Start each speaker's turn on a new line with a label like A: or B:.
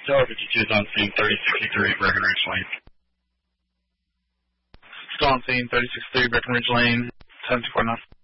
A: Tower 52 is on scene, 3063 Breckenridge Lane.
B: Still on scene, 3063 Breckenridge Lane, 749.